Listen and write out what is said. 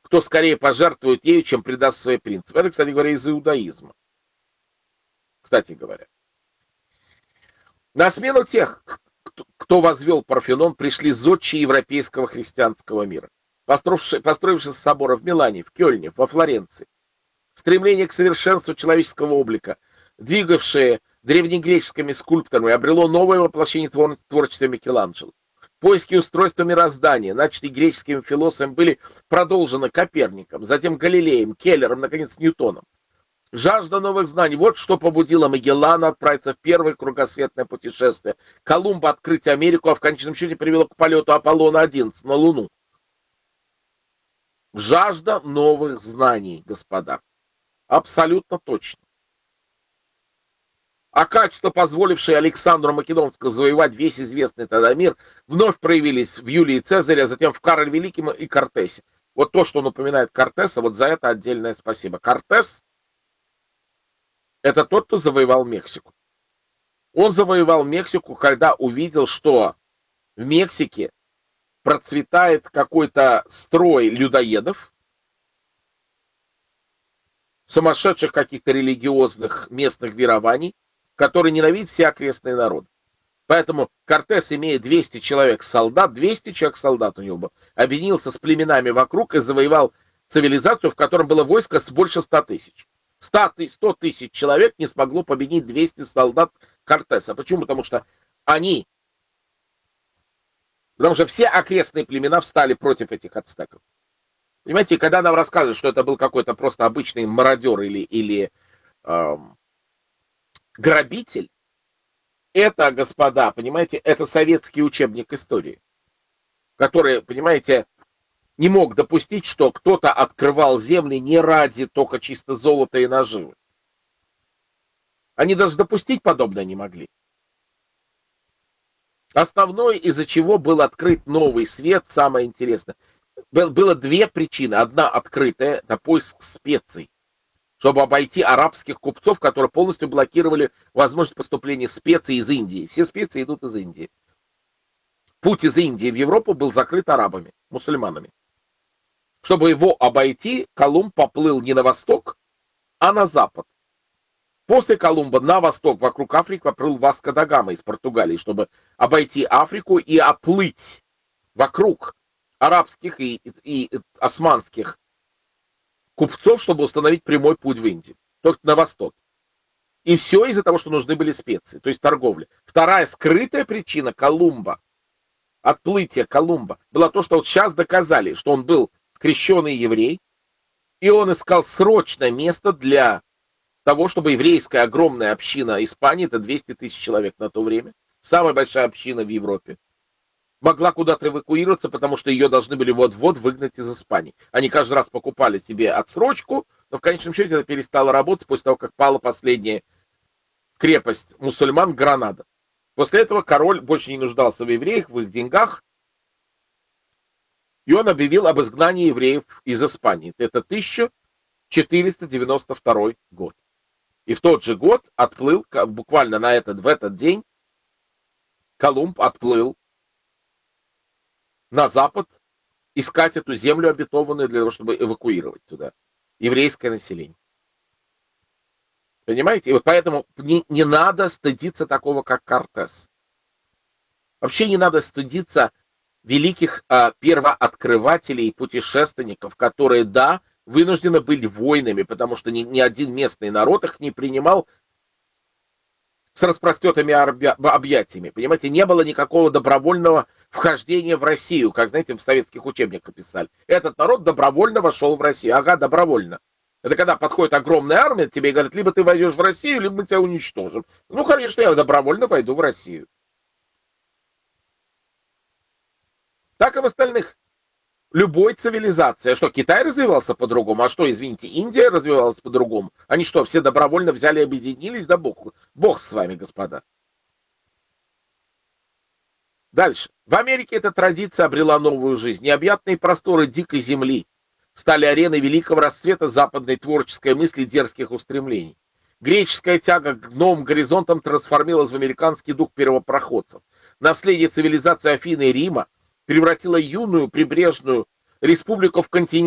кто скорее пожертвует ею, чем предаст свои принципы. Это, кстати говоря, из иудаизма. Кстати говоря. На смену тех, кто возвел Парфенон, пришли зодчие европейского христианского мира, построившие соборы в Милане, в Кёльне, во Флоренции. Стремление к совершенству человеческого облика, двигавшее древнегреческими скульпторами, обрело новое воплощение творчества Микеланджело. Поиски устройства мироздания, начатые греческими философами, были продолжены Коперником, затем Галилеем, Келлером, наконец, Ньютоном. Жажда новых знаний. Вот что побудило Магеллана отправиться в первое кругосветное путешествие. Колумба открыть Америку, а в конечном счете привело к полету Аполлона-11 на Луну. Жажда новых знаний, господа. Абсолютно точно. А качества, позволившие Александру Македонскому завоевать весь известный тогда мир, вновь проявились в Юлии Цезаре, а затем в Карле Великом и Кортесе. Вот то, что напоминает Кортеса, вот за это отдельное спасибо. Кортес — это тот, кто завоевал Мексику. Он завоевал Мексику, когда увидел, что в Мексике процветает какой-то строй людоедов, сумасшедших каких-то религиозных местных верований, которые ненавидят все окрестные народы. Поэтому Кортес, имея 200 человек солдат, 200 человек солдат у него был, объединился с племенами вокруг и завоевал цивилизацию, в которой было войско с больше 100 тысяч. 100 тысяч человек не смогло победить 200 солдат Кортеса. Почему? Потому что все окрестные племена встали против этих ацтеков. Понимаете, когда нам рассказывают, что это был какой-то просто обычный мародер или грабитель, это, господа, понимаете, это советский учебник истории, который, понимаете, не мог допустить, что кто-то открывал земли не ради только чисто золота и наживы. Они даже допустить подобное не могли. Основное, из-за чего был открыт новый свет, самое интересное, было две причины. Одна открытая, это поиск специй, чтобы обойти арабских купцов, которые полностью блокировали возможность поступления специй из Индии. Все специи идут из Индии. Путь из Индии в Европу был закрыт арабами, мусульманами. Чтобы его обойти, Колумб поплыл не на восток, а на запад. После Колумба на восток, вокруг Африки, поплыл Васко да Гама из Португалии, чтобы обойти Африку и оплыть вокруг арабских и османских купцов, чтобы установить прямой путь в Индию, только на восток. И все из-за того, что нужны были специи, то есть торговля. Вторая скрытая причина Колумба, отплытия Колумба, была то, что вот сейчас доказали, что он был крещеный еврей, и он искал срочное место для того, чтобы еврейская огромная община Испании, это 200 тысяч человек на то время, самая большая община в Европе, могла куда-то эвакуироваться, потому что ее должны были вот-вот выгнать из Испании. Они каждый раз покупали себе отсрочку, но в конечном счете это перестало работать после того, как пала последняя крепость мусульман Гранада. После этого король больше не нуждался в евреях, в их деньгах, и он объявил об изгнании евреев из Испании. Это 1492 год. И в тот же год отплыл, буквально в этот день, Колумб отплыл на запад искать эту землю обетованную для того, чтобы эвакуировать туда еврейское население. Понимаете? И вот поэтому не надо стыдиться такого, как Кортес. Вообще не надо стыдиться великих первооткрывателей и путешественников, которые, да, вынуждены были воинами, потому что ни один местный народ их не принимал с распростертыми объятиями. Понимаете, не было никакого добровольного вхождения в Россию, как, знаете, в советских учебниках писали. Этот народ добровольно вошел в Россию. Ага, добровольно. Это когда подходит огромная армия, тебе говорят, либо ты войдешь в Россию, либо мы тебя уничтожим. Ну, конечно, я добровольно войду в Россию. Так и в остальных. Любой цивилизации. А что, Китай развивался по-другому? А что, извините, Индия развивалась по-другому? Они что, все добровольно взяли и объединились? Да Бог с вами, господа. Дальше. В Америке эта традиция обрела новую жизнь. Необъятные просторы дикой земли стали ареной великого расцвета западной творческой мысли и дерзких устремлений. Греческая тяга к новым горизонтам трансформировалась в американский дух первопроходцев. Наследие цивилизации Афины и Рима превратило юную прибрежную республику в континент